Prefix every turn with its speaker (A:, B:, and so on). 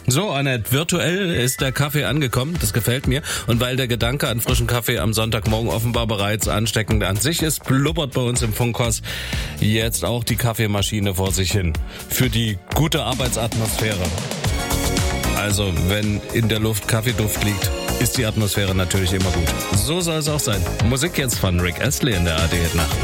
A: So, Annette, virtuell ist der Kaffee angekommen, das gefällt mir. Und weil der Gedanke an frischen Kaffee am Sonntagmorgen offenbar bereits ansteckend an sich ist, blubbert bei uns im Funkhaus jetzt auch die Kaffeemaschine vor sich hin. Für die gute Arbeitsatmosphäre. Also, wenn in der Luft Kaffeeduft liegt, ist die Atmosphäre natürlich immer gut. So soll es auch sein. Musik jetzt von Rick Astley in der ARD Nacht.